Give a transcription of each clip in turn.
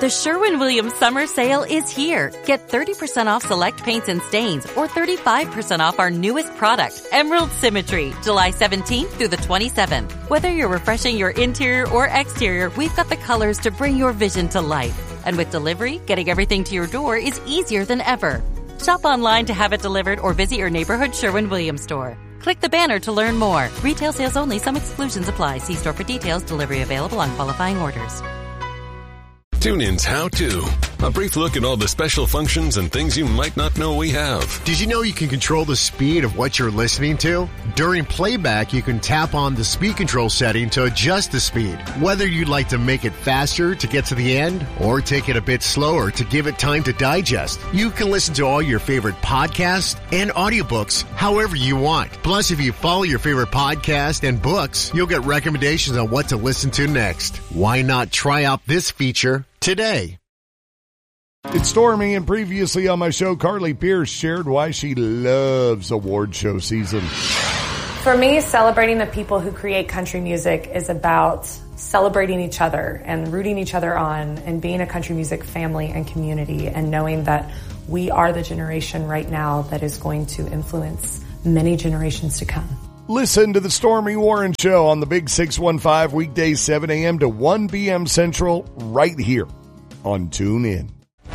The Sherwin-Williams Summer Sale is here. Get 30% off select paints and stains or 35% off our newest product, Emerald Symmetry, July 17th through the 27th. Whether you're refreshing your interior or exterior, we've got the colors to bring your vision to life. And with delivery, getting everything to your door is easier than ever. Shop online to have it delivered or visit your neighborhood Sherwin-Williams store. Click the banner to learn more. Retail sales only. Some exclusions apply. See store for details. Delivery available on qualifying orders. TuneIn's How To. A brief look at all the special functions and things you might not know we have. Did you know you can control the speed of what you're listening to? During playback, you can tap on the speed control setting to adjust the speed. Whether you'd like to make it faster to get to the end or take it a bit slower to give it time to digest, you can listen to all your favorite podcasts and audiobooks however you want. Plus, if you follow your favorite podcast and books, you'll get recommendations on what to listen to next. Why not try out this feature today? It's Stormy, and previously on my show, Carly Pierce shared why she loves award show season. For me, celebrating the people who create country music is about celebrating each other and rooting each other on and being a country music family and community and knowing that we are the generation right now that is going to influence many generations to come. Listen to the Stormy Warren Show on the Big 615 weekdays 7 a.m. to 1 p.m. Central right here on TuneIn.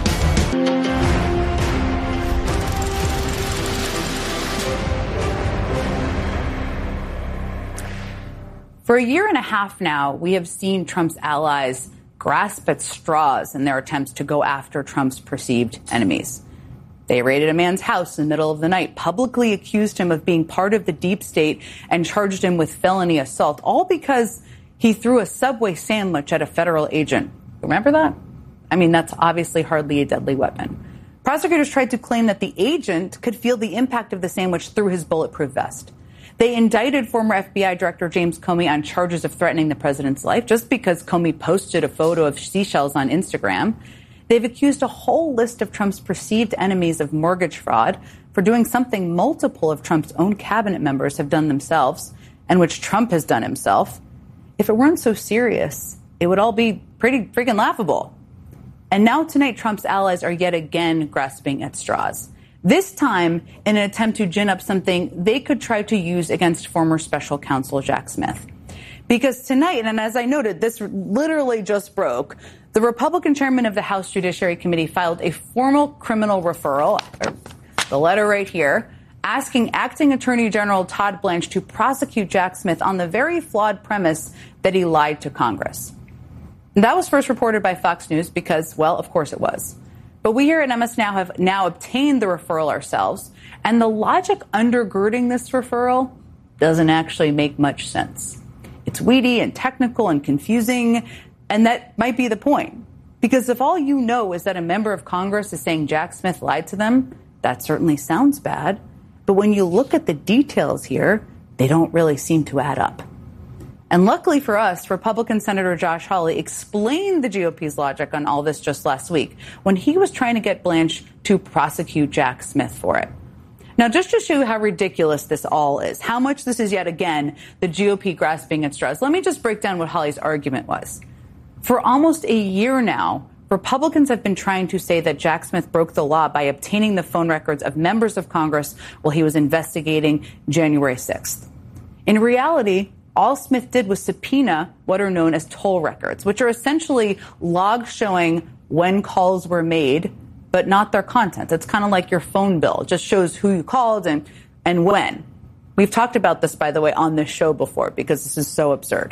For a year and a half now, we have seen Trump's allies grasp at straws in their attempts to go after Trump's perceived enemies. They raided a man's house in the middle of the night, publicly accused him of being part of the deep state, and charged him with felony assault, all because he threw a Subway sandwich at a federal agent. Remember that? I mean, that's obviously hardly a deadly weapon. Prosecutors tried to claim that the agent could feel the impact of the sandwich through his bulletproof vest. They indicted former FBI Director James Comey on charges of threatening the president's life just because Comey posted a photo of seashells on Instagram. They've accused a whole list of Trump's perceived enemies of mortgage fraud for doing something multiple of Trump's own cabinet members have done themselves and which Trump has done himself. If it weren't so serious, it would all be pretty freaking laughable. And now tonight, Trump's allies are yet again grasping at straws. This time in an attempt to gin up something they could try to use against former special counsel Jack Smith. Because tonight, and as I noted, this literally just broke, the Republican chairman of the House Judiciary Committee filed a formal criminal referral, the letter right here, asking acting Attorney General Todd Blanche to prosecute Jack Smith on the very flawed premise that he lied to Congress. And that was first reported by Fox News because, well, of course it was. But we here at MS Now have now obtained the referral ourselves, and the logic undergirding this referral doesn't actually make much sense. It's weedy and technical and confusing, and that might be the point. Because if all you know is that a member of Congress is saying Jack Smith lied to them, that certainly sounds bad. But when you look at the details here, they don't really seem to add up. And luckily for us, Republican Senator Josh Hawley explained the GOP's logic on all this just last week when he was trying to get Blanche to prosecute Jack Smith for it. Now, just to show you how ridiculous this all is, how much this is yet again the GOP grasping at straws, let me just break down what Hawley's argument was. For almost a year now, Republicans have been trying to say that Jack Smith broke the law by obtaining the phone records of members of Congress while he was investigating January 6th. In reality, all Smith did was subpoena what are known as toll records, which are essentially logs showing when calls were made, but not their content. It's kind of like your phone bill. It just shows who you called and when. We've talked about this, by the way, on this show before because this is so absurd.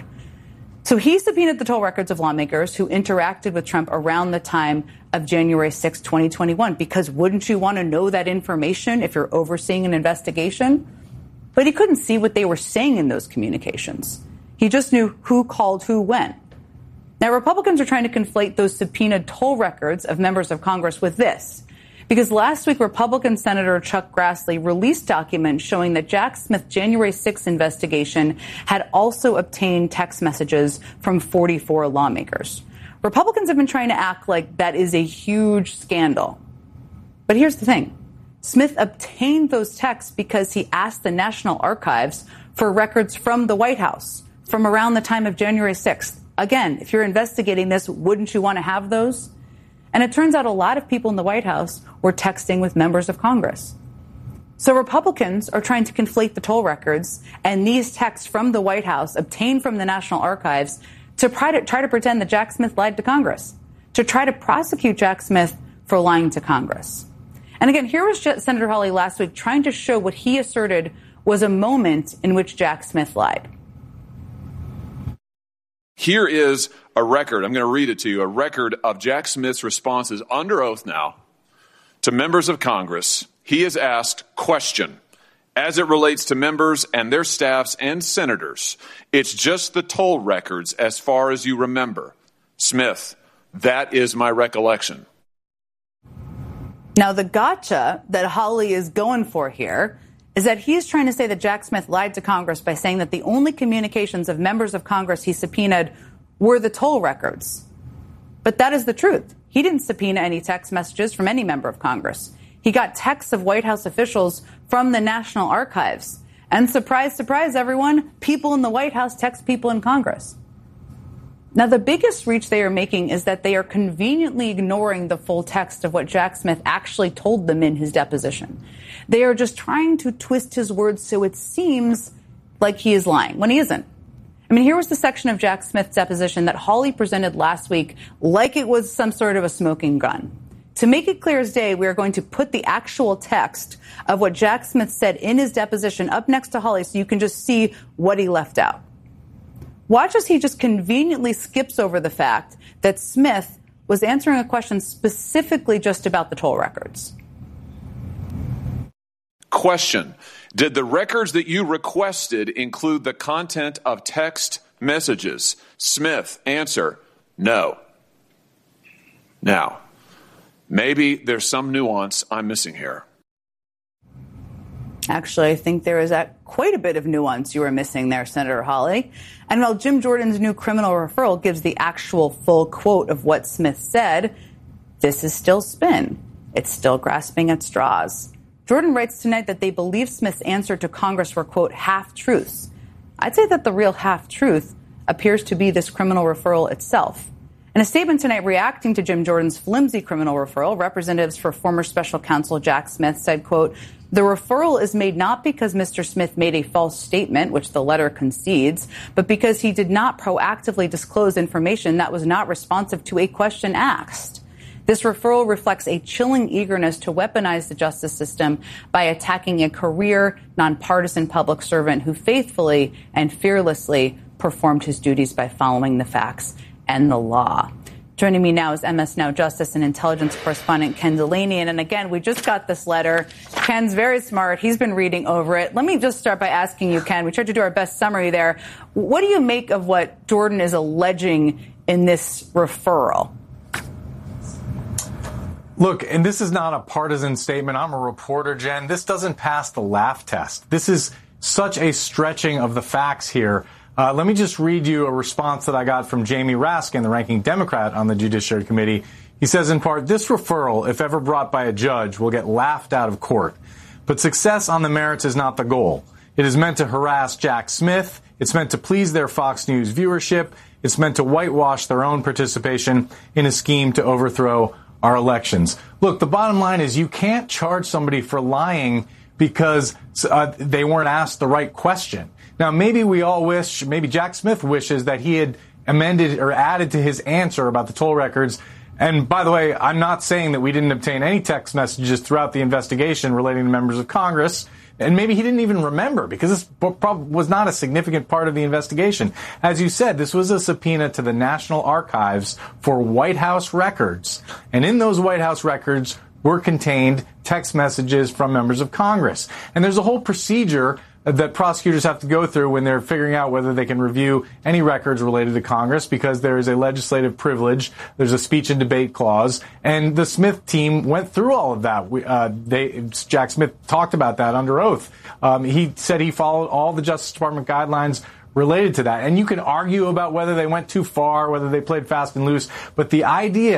So he subpoenaed the toll records of lawmakers who interacted with Trump around the time of January 6, 2021, because wouldn't you want to know that information if you're overseeing an investigation? But he couldn't see what they were saying in those communications. He just knew who called who when. Now, Republicans are trying to conflate those subpoenaed toll records of members of Congress with this. Because last week, Republican Senator Chuck Grassley released documents showing that Jack Smith's January 6th investigation had also obtained text messages from 44 lawmakers. Republicans have been trying to act like that is a huge scandal. But here's the thing. Smith obtained those texts because he asked the National Archives for records from the White House from around the time of January 6th. Again, if you're investigating this, wouldn't you want to have those? And it turns out a lot of people in the White House were texting with members of Congress. So Republicans are trying to conflate the toll records and these texts from the White House obtained from the National Archives to try to pretend that Jack Smith lied to Congress, to try to prosecute Jack Smith for lying to Congress. And again, here was Senator Hawley last week trying to show what he asserted was a moment in which Jack Smith lied. Here is a record. I'm going to read it to you. A record of Jack Smith's responses under oath now to members of Congress. He is asked, question, as it relates to members and their staffs and senators, it's just the toll records as far as you remember. Smith, that is my recollection. Now, the gotcha that Hawley is going for here is that he's trying to say that Jack Smith lied to Congress by saying that the only communications of members of Congress he subpoenaed were the toll records. But that is the truth. He didn't subpoena any text messages from any member of Congress. He got texts of White House officials from the National Archives. And surprise, surprise, everyone, people in the White House text people in Congress. Now, the biggest reach they are making is that they are conveniently ignoring the full text of what Jack Smith actually told them in his deposition. They are just trying to twist his words so it seems like he is lying when he isn't. I mean, here was the section of Jack Smith's deposition that Hawley presented last week like it was some sort of a smoking gun. To make it clear as day, we are going to put the actual text of what Jack Smith said in his deposition up next to Hawley so you can just see what he left out. Watch as he just conveniently skips over the fact that Smith was answering a question specifically just about the toll records. Question. Did the records that you requested include the content of text messages? Smith, answer, no. Now, maybe there's some nuance I'm missing here. Actually, I think there is quite a bit of nuance you were missing there, Senator Hawley. And while Jim Jordan's new criminal referral gives the actual full quote of what Smith said, this is still spin. It's still grasping at straws. Jordan writes tonight that they believe Smith's answer to Congress were, quote, half-truths. I'd say that the real half-truth appears to be this criminal referral itself. In a statement tonight reacting to Jim Jordan's flimsy criminal referral, representatives for former special counsel Jack Smith said, quote, the referral is made not because Mr. Smith made a false statement, which the letter concedes, but because he did not proactively disclose information that was not responsive to a question asked. This referral reflects a chilling eagerness to weaponize the justice system by attacking a career, nonpartisan public servant who faithfully and fearlessly performed his duties by following the facts and the law. Joining me now is MS Now Justice and Intelligence correspondent Ken Delaney. And again, we just got this letter. Ken's very smart. He's been reading over it. Let me just start by asking you, Ken, we tried to do our best summary there. What do you make of what Jordan is alleging in this referral? Look, and this is not a partisan statement. I'm a reporter, Jen. This doesn't pass the laugh test. This is such a stretching of the facts here. Let me just read you a response that I got from Jamie Raskin, the ranking Democrat on the Judiciary Committee. He says, in part, this referral, if ever brought by a judge, will get laughed out of court. But success on the merits is not the goal. It is meant to harass Jack Smith. It's meant to please their Fox News viewership. It's meant to whitewash their own participation in a scheme to overthrow our elections. Look, the bottom line is you can't charge somebody for lying because they weren't asked the right question. Now, maybe we all wish, maybe Jack Smith wishes that he had amended or added to his answer about the toll records. And by the way, I'm not saying that we didn't obtain any text messages throughout the investigation relating to members of Congress. And maybe he didn't even remember because this was not a significant part of the investigation. As you said, this was a subpoena to the National Archives for White House records. And in those White House records were contained text messages from members of Congress. And there's a whole procedure that prosecutors have to go through when they're figuring out whether they can review any records related to Congress because there is a legislative privilege. There's a speech and debate clause. And the Smith team went through all of that. Jack Smith talked about that under oath. He said he followed all the Justice Department guidelines related to that. And you can argue about whether they went too far, whether they played fast and loose. But the idea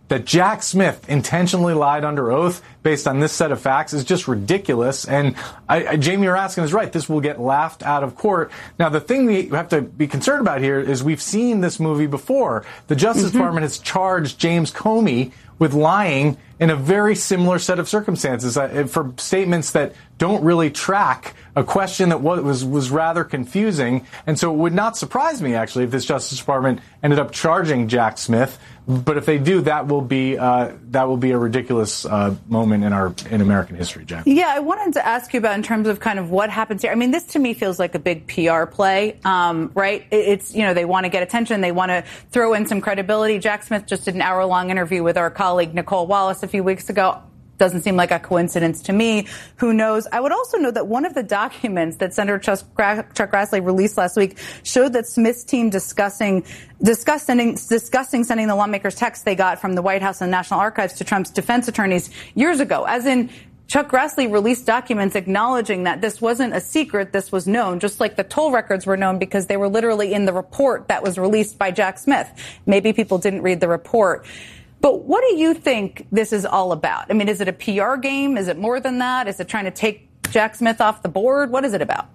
that Jack Smith intentionally lied under oath based on this set of facts is just ridiculous. And Jamie Raskin is right. This will get laughed out of court. Now, the thing we have to be concerned about here is we've seen this movie before. The Justice Department has charged James Comey with lying in a very similar set of circumstances for statements that don't really track a question that was rather confusing. And so it would not surprise me, actually, if this Justice Department ended up charging Jack Smith. But if they do, that will be a ridiculous moment in American history, Jack. Yeah, I wanted to ask you about in terms of kind of what happens here. I mean, this to me feels like a big PR play, right? It's, they want to get attention. They want to throw in some credibility. Jack Smith just did an hour-long interview with our colleague Nicole Wallace a few weeks ago. Doesn't seem like a coincidence to me. Who knows? I would also note that one of the documents that Senator Chuck Grassley released last week showed that Smith's team discussing sending the lawmakers' texts they got from the White House and National Archives to Trump's defense attorneys years ago. As in, Chuck Grassley released documents acknowledging that this wasn't a secret, this was known, just like the toll records were known because they were literally in the report that was released by Jack Smith. Maybe people didn't read the report. But what do you think this is all about? I mean, is it a PR game? Is it more than that? Is it trying to take Jack Smith off the board? What is it about?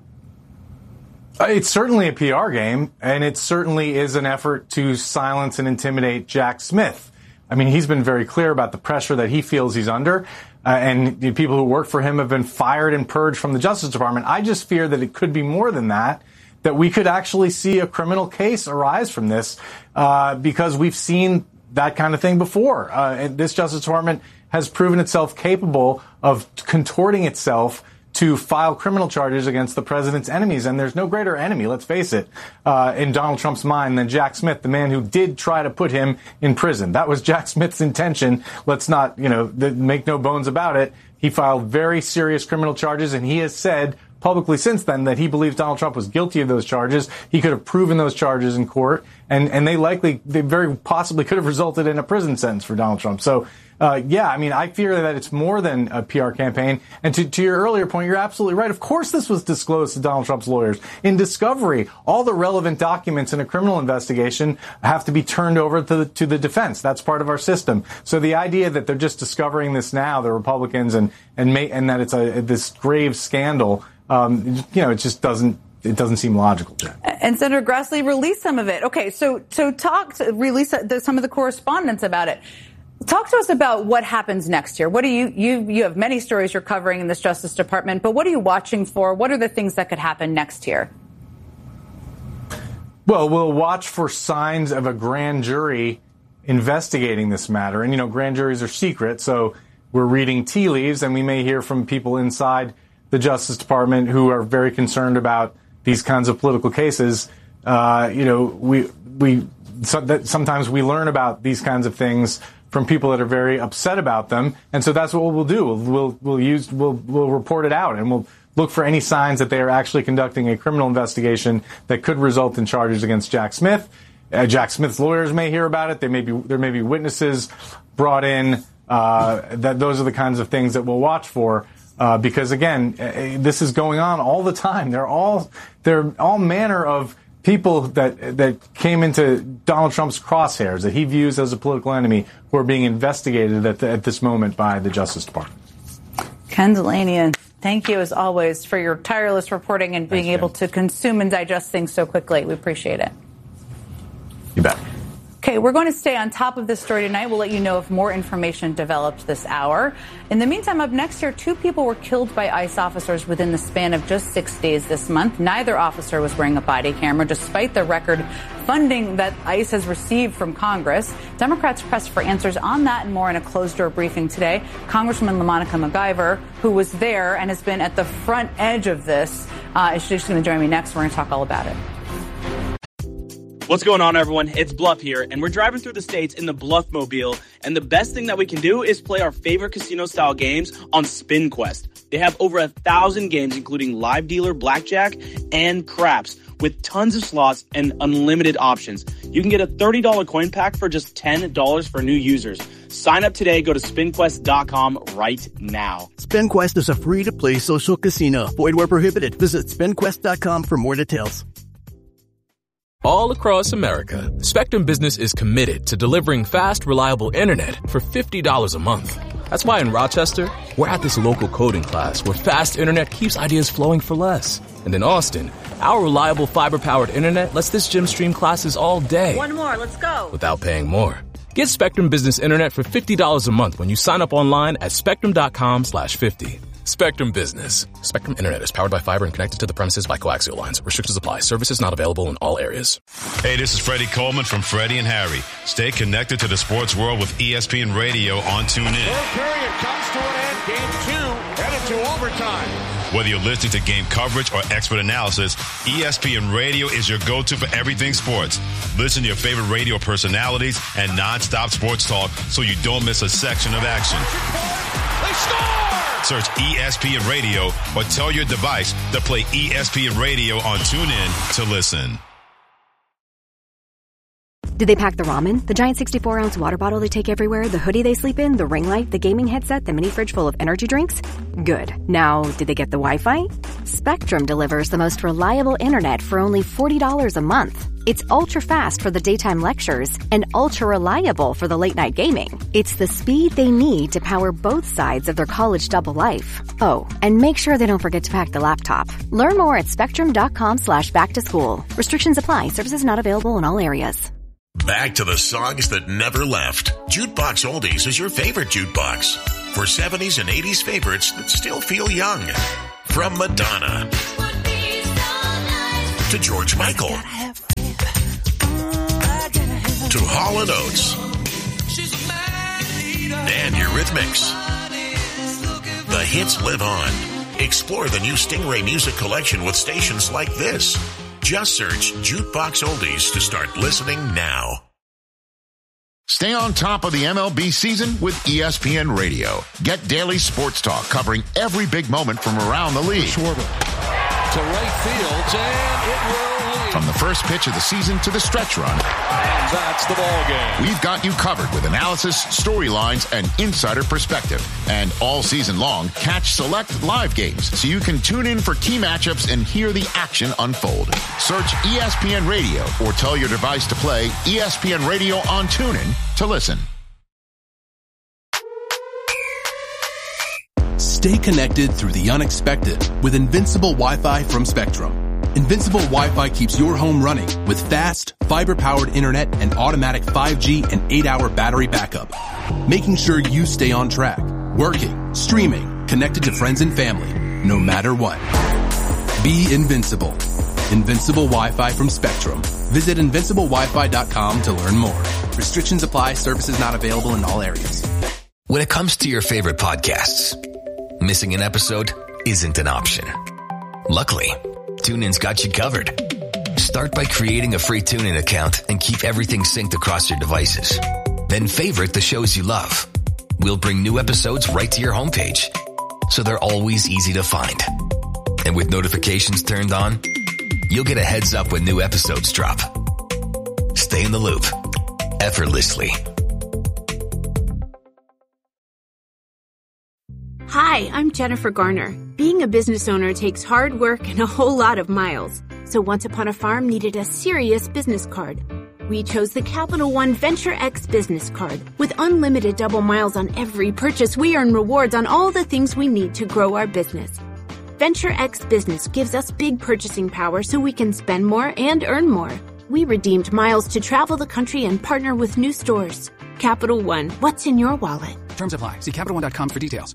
It's certainly a PR game, and it certainly is an effort to silence and intimidate Jack Smith. I mean, he's been very clear about the pressure that he feels he's under, and the people who work for him have been fired and purged from the Justice Department. I just fear that it could be more than that we could actually see a criminal case arise from this, because we've seen that kind of thing before. And this Justice Department has proven itself capable of contorting itself to file criminal charges against the president's enemies. And there's no greater enemy, let's face it, in Donald Trump's mind than Jack Smith, the man who did try to put him in prison. That was Jack Smith's intention. Let's not, make no bones about it. He filed very serious criminal charges, and he has said publicly since then that he believes Donald Trump was guilty of those charges. He could have proven those charges in court, and they very possibly could have resulted in a prison sentence for Donald Trump. So, I fear that it's more than a PR campaign. And to your earlier point, you're absolutely right. Of course this was disclosed to Donald Trump's lawyers. In discovery, all the relevant documents in a criminal investigation have to be turned over to the defense. That's part of our system. So the idea that they're just discovering this now, the Republicans, and that it's this grave scandal, it just doesn't seem logical, Jack. And Senator Grassley released some of it. Okay, so release some of the correspondence about it. Talk to us about what happens next year. What do you have many stories you're covering in this Justice Department, but what are you watching for? What are the things that could happen next year? Well, we'll watch for signs of a grand jury investigating this matter. And, grand juries are secret, so we're reading tea leaves, and we may hear from people inside the Justice Department who are very concerned about these kinds of political cases. Sometimes we learn about these kinds of things from people that are very upset about them, and so that's what we'll do. We'll report it out, and we'll look for any signs that they are actually conducting a criminal investigation that could result in charges against Jack Smith. Jack Smith's lawyers may hear about it. There may be witnesses brought in. Those are the kinds of things that we'll watch for. Because again, this is going on all the time. There are all manner of people that came into Donald Trump's crosshairs that he views as a political enemy who are being investigated at this moment by the Justice Department. Ken Dilanian, thank you as always for your tireless reporting and being able to consume and digest things so quickly. We appreciate it. You bet. Okay, we're going to stay on top of this story tonight. We'll let you know if more information develops this hour. In the meantime, up next here, 2 people were killed by ICE officers within the span of just 6 days this month. Neither officer was wearing a body camera, despite the record funding that ICE has received from Congress. Democrats pressed for answers on that and more in a closed-door briefing today. Congresswoman LaMonica MacGyver, who was there and has been at the front edge of this, is just going to join me next. We're going to talk all about it. What's going on, everyone? It's Bluff here, and we're driving through the states in the Bluffmobile, and the best thing that we can do is play our favorite casino-style games on SpinQuest. They have over 1,000 games, including live dealer, blackjack, and craps, with tons of slots and unlimited options. You can get a $30 coin pack for just $10 for new users. Sign up today. Go to SpinQuest.com right now. SpinQuest is a free-to-play social casino. Void where prohibited. Visit SpinQuest.com for more details. All across America, Spectrum Business is committed to delivering fast, reliable internet for $50 a month. That's why in Rochester, we're at this local coding class where fast internet keeps ideas flowing for less. And in Austin, our reliable fiber-powered internet lets this gym stream classes all day. One more, let's go. Without paying more. Get Spectrum Business Internet for $50 a month when you sign up online at spectrum.com/50. Spectrum Business. Spectrum Internet is powered by fiber and connected to the premises by coaxial lines. Restrictions apply. Services not available in all areas. Hey, this is Freddie Coleman from Freddie and Harry. Stay connected to the sports world with ESPN Radio on TuneIn. Third period comes to an end. Game 2 headed to overtime. Whether you're listening to game coverage or expert analysis, ESPN Radio is your go-to for everything sports. Listen to your favorite radio personalities and nonstop sports talk so you don't miss a section of action. They score! Search ESPN Radio or tell your device to play ESPN Radio on TuneIn to listen. Did they pack the ramen, the giant 64-ounce water bottle they take everywhere, the hoodie they sleep in, the ring light, the gaming headset, the mini fridge full of energy drinks? Good. Now, did they get the Wi-Fi? Spectrum delivers the most reliable internet for only $40 a month. It's ultra-fast for the daytime lectures and ultra-reliable for the late-night gaming. It's the speed they need to power both sides of their college double life. Oh, and make sure they don't forget to pack the laptop. Learn more at spectrum.com/back-to-school. Restrictions apply. Services not available in all areas. Back to the songs that never left. Jukebox Oldies is your favorite jukebox. For 70s and 80s favorites that still feel young. From Madonna to George Michael to Hall & Oates and Eurythmics. The hits live on. Explore the new Stingray Music Collection with stations like this. Just search Jukebox Oldies to start listening now. Stay on top of the MLB season with ESPN Radio. Get daily sports talk covering every big moment from around the league. Schwarber to right field, and it will leave. From the first pitch of the season to the stretch run. And that's the ball game. We've got you covered with analysis, storylines, and insider perspective. And all season long, catch select live games so you can tune in for key matchups and hear the action unfold. Search ESPN Radio or tell your device to play ESPN Radio on TuneIn to listen. Stay connected through the unexpected with Invincible Wi-Fi from Spectrum. Invincible Wi-Fi keeps your home running with fast, fiber-powered internet and automatic 5G and 8-hour battery backup, making sure you stay on track, working, streaming, connected to friends and family, no matter what. Be invincible. Invincible Wi-Fi from Spectrum. Visit invinciblewifi.com to learn more. Restrictions apply. Services not available in all areas. When it comes to your favorite podcasts, missing an episode isn't an option. Luckily, TuneIn's got you covered. Start by creating a free TuneIn account and keep everything synced across your devices. Then favorite the shows you love. We'll bring new episodes right to your homepage, so they're always easy to find. And with notifications turned on, you'll get a heads up when new episodes drop. Stay in the loop, effortlessly. Hi, I'm Jennifer Garner. Being a business owner takes hard work and a whole lot of miles. So Once Upon a Farm needed a serious business card. We chose the Capital One Venture X business card. With unlimited double miles on every purchase, we earn rewards on all the things we need to grow our business. Venture X Business gives us big purchasing power so we can spend more and earn more. We redeemed miles to travel the country and partner with new stores. Capital One, what's in your wallet? Terms apply. See CapitalOne.com for details.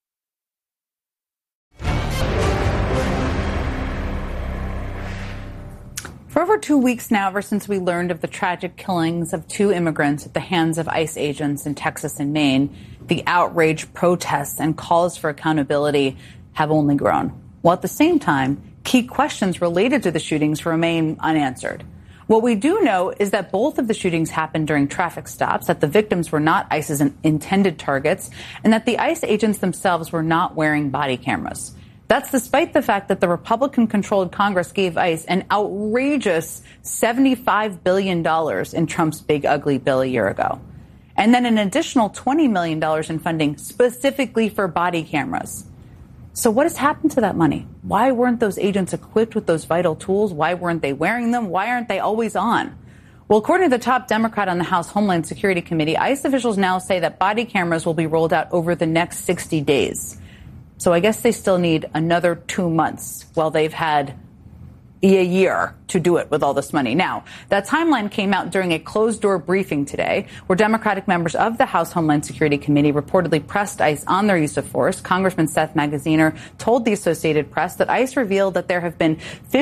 For over 2 weeks now, ever since we learned of the tragic killings of 2 immigrants at the hands of ICE agents in Texas and Maine, the outrage, protests, and calls for accountability have only grown. While at the same time, key questions related to the shootings remain unanswered. What we do know is that both of the shootings happened during traffic stops, that the victims were not ICE's intended targets, and that the ICE agents themselves were not wearing body cameras. That's despite the fact that the Republican-controlled Congress gave ICE an outrageous $75 billion in Trump's big ugly bill a year ago. And then an additional $20 million in funding specifically for body cameras. So what has happened to that money? Why weren't those agents equipped with those vital tools? Why weren't they wearing them? Why aren't they always on? Well, according to the top Democrat on the House Homeland Security Committee, ICE officials now say that body cameras will be rolled out over the next 60 days. So I guess they still need another 2 months while they've had a year to do it with all this money. Now, that timeline came out during a closed-door briefing today where Democratic members of the House Homeland Security Committee reportedly pressed ICE on their use of force. Congressman Seth Magaziner told the Associated Press that ICE revealed that there have been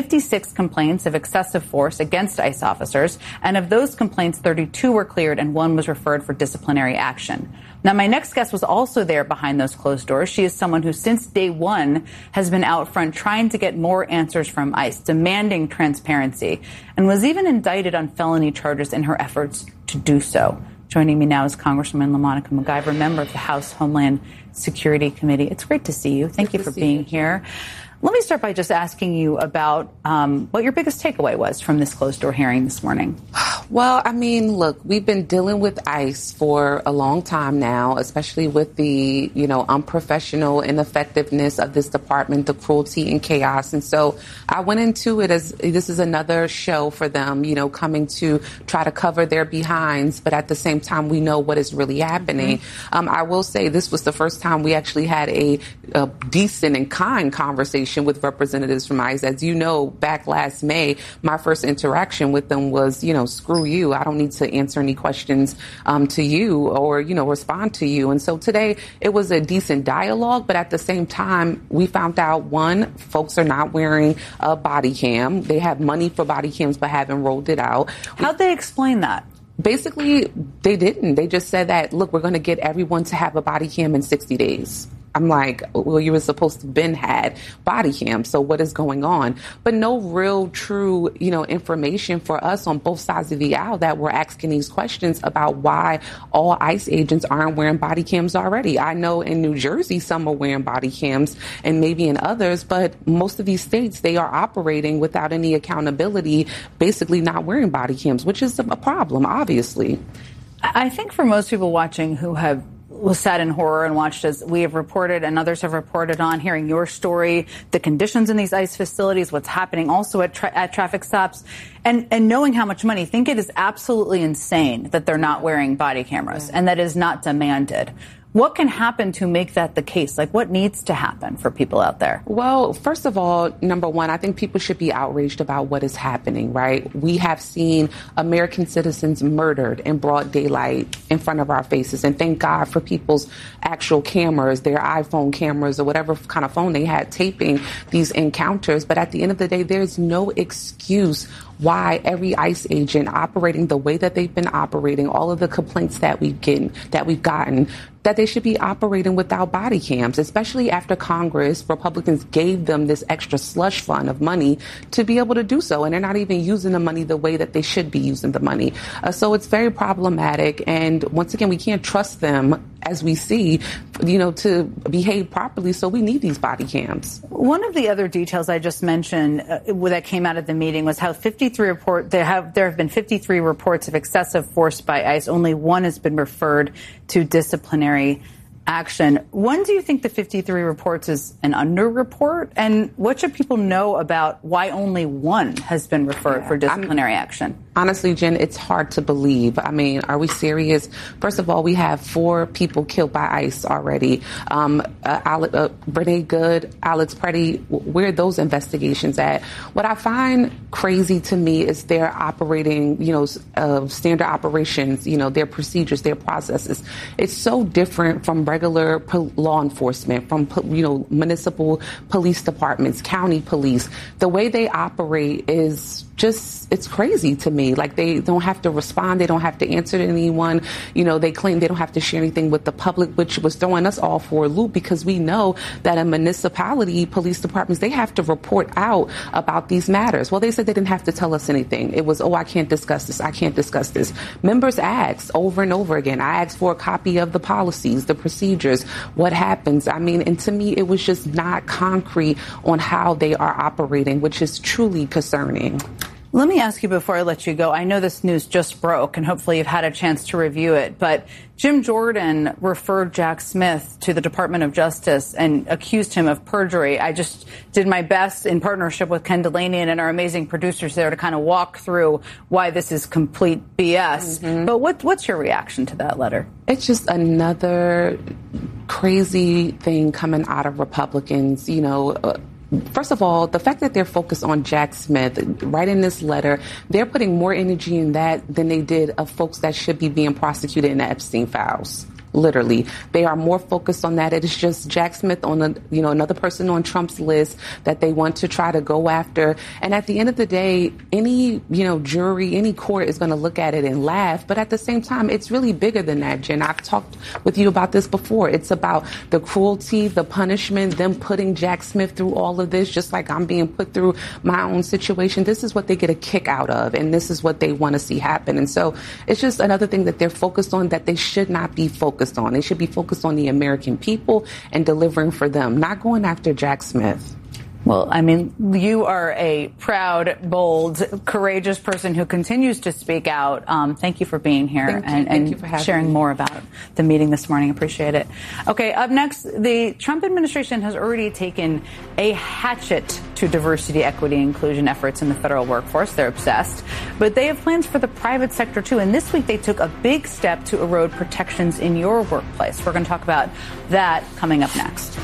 56 complaints of excessive force against ICE officers, and of those complaints, 32 were cleared and 1 was referred for disciplinary action. Now, my next guest was also there behind those closed doors. She is someone who since day one has been out front trying to get more answers from ICE, demanding transparency, and was even indicted on felony charges in her efforts to do so. Joining me now is Congresswoman LaMonica McIver, member of the House Homeland Security Committee. It's great to see you. Thank you for being here. Let me start by just asking you about what your biggest takeaway was from this closed-door hearing this morning. Well, I mean, look, we've been dealing with ICE for a long time now, especially with the, unprofessional ineffectiveness of this department, the cruelty and chaos. And so I went into it as this is another show for them, coming to try to cover their behinds. But at the same time, we know what is really happening. Mm-hmm. I will say this was the first time we actually had a decent and kind conversation with representatives from ICE. As you know, back last May, my first interaction with them was, screw you. I don't need to answer any questions to you or, respond to you. And so today it was a decent dialogue. But at the same time, we found out, one, folks are not wearing a body cam. They have money for body cams but haven't rolled it out. How'd they explain that? Basically, they didn't. They just said that, look, we're going to get everyone to have a body cam in 60 days. I'm like, well, you were supposed to have been had body cam. So what is going on? But no real true, information for us on both sides of the aisle that we're asking these questions about why all ICE agents aren't wearing body cams already. I know in New Jersey, some are wearing body cams and maybe in others, but most of these states, they are operating without any accountability, basically not wearing body cams, which is a problem, obviously. I think for most people watching who have sat in horror and watched as we have reported and others have reported on, hearing your story, the conditions in these ICE facilities, what's happening also at traffic stops, and knowing how much money, I think it is absolutely insane that they're not wearing body cameras and that is not demanded. What can happen to make that the case? Like, what needs to happen for people out there? Well, first of all, number one, I think people should be outraged about what is happening, right? We have seen American citizens murdered in broad daylight in front of our faces. And thank God for people's actual cameras, their iPhone cameras or whatever kind of phone they had taping these encounters. But at the end of the day, there's no excuse why every ICE agent operating the way that they've been operating, all of the complaints that we've gotten, that they should be operating without body cams, especially after Congress, Republicans gave them this extra slush fund of money to be able to do so. And they're not even using the money the way that they should be using the money. So it's very problematic. And once again, we can't trust them, as we see, to behave properly. So we need these body cams. One of the other details I just mentioned that came out of the meeting was how there have been 53 reports of excessive force by ICE. Only 1 has been referred to disciplinary action. When do you think the 53 reports is an underreport? And what should people know about why only 1 has been referred for disciplinary action? Honestly, Jen, it's hard to believe. I mean, are we serious? First of all, we have 4 people killed by ICE already. Brene Good, Alex Preddy, where are those investigations at? What I find crazy to me is they're operating, standard operations, their procedures, their processes. It's so different from regular law enforcement, from, municipal police departments, county police. The way they operate is just, it's crazy to me. Like, they don't have to respond. They don't have to answer to anyone. They claim they don't have to share anything with the public, which was throwing us all for a loop, because we know that in municipality police departments, they have to report out about these matters. Well, they said they didn't have to tell us anything. It was, I can't discuss this. I can't discuss this. Members asked over and over again. I asked for a copy of the policies, the procedures, what happens. I mean, and to me, it was just not concrete on how they are operating, which is truly concerning. Let me ask you before I let you go. I know this news just broke, and hopefully you've had a chance to review it, but Jim Jordan referred Jack Smith to the Department of Justice and accused him of perjury. I just did my best in partnership with Ken Delaney and our amazing producers there to kind of walk through why this is complete BS. Mm-hmm. But what's your reaction to that letter? It's just another crazy thing coming out of Republicans, First of all, the fact that they're focused on Jack Smith, writing this letter, they're putting more energy in that than they did of folks that should be being prosecuted in the Epstein files. Literally, they are more focused on that. It is just Jack Smith on another person on Trump's list that they want to try to go after. And at the end of the day, any jury, any court is going to look at it and laugh. But at the same time, it's really bigger than that, Jen. I've talked with you about this before. It's about the cruelty, the punishment, them putting Jack Smith through all of this, just like I'm being put through my own situation. This is what they get a kick out of, and this is what they want to see happen. And so it's just another thing that they're focused on that they should not be focused on. They should be focused on the American people and delivering for them, not going after Jack Smith. Well, I mean, you are a proud, bold, courageous person who continues to speak out. Thank you for being here Thank you for sharing more about the meeting this morning. Appreciate it. Okay, up next, the Trump administration has already taken a hatchet to diversity, equity, and inclusion efforts in the federal workforce. They're obsessed. But they have plans for the private sector, too. And this week, they took a big step to erode protections in your workplace. We're going to talk about that coming up next.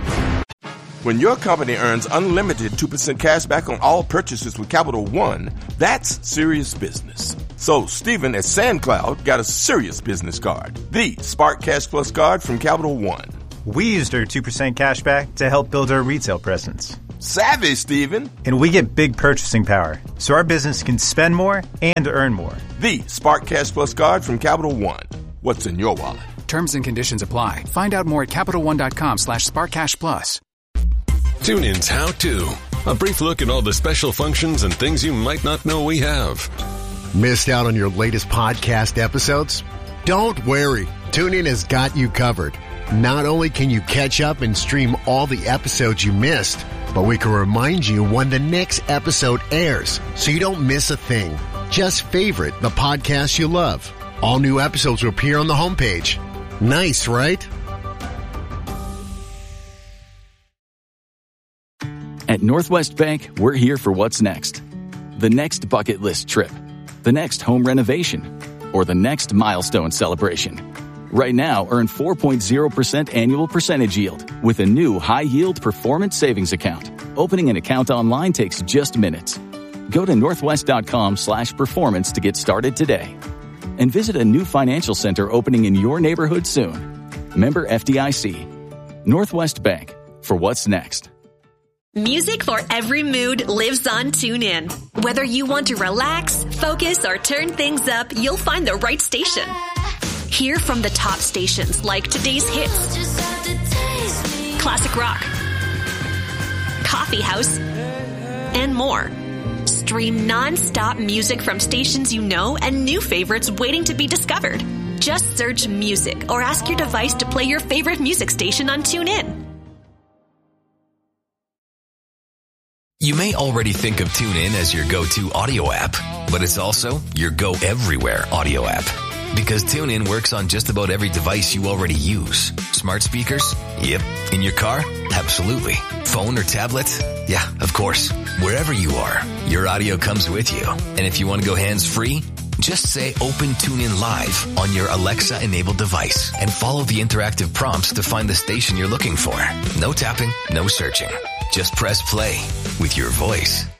When your company earns unlimited 2% cash back on all purchases with Capital One, that's serious business. So Stephen at SandCloud got a serious business card, the Spark Cash Plus card from Capital One. We used our 2% cash back to help build our retail presence. Savvy, Stephen. And we get big purchasing power, so our business can spend more and earn more. The Spark Cash Plus card from Capital One. What's in your wallet? Terms and conditions apply. Find out more at CapitalOne.com/SparkCashPlus. TuneIn's How To. A brief look at all the special functions and things you might not know we have. Missed out on your latest podcast episodes? Don't worry. TuneIn has got you covered. Not only can you catch up and stream all the episodes you missed, but we can remind you when the next episode airs so you don't miss a thing. Just favorite the podcast you love. All new episodes will appear on the homepage. Nice, right? At Northwest Bank, we're here for what's next. The next bucket list trip, the next home renovation, or the next milestone celebration. Right now, earn 4.0% annual percentage yield with a new high-yield performance savings account. Opening an account online takes just minutes. Go to northwest.com/performance to get started today. And visit a new financial center opening in your neighborhood soon. Member FDIC. Northwest Bank, for what's next. Music for every mood lives on TuneIn. Whether you want to relax, focus, or turn things up, you'll find the right station. Hear from the top stations like today's hits, classic rock, coffee house, and more. Stream non-stop music from stations you know and new favorites waiting to be discovered. Just search music or ask your device to play your favorite music station on TuneIn. You may already think of TuneIn as your go-to audio app, but it's also your go-everywhere audio app. Because TuneIn works on just about every device you already use. Smart speakers? Yep. In your car? Absolutely. Phone or tablet? Yeah, of course. Wherever you are, your audio comes with you. And if you want to go hands-free, just say Open TuneIn Live on your Alexa-enabled device and follow the interactive prompts to find the station you're looking for. No tapping, no searching. Just press play with your voice.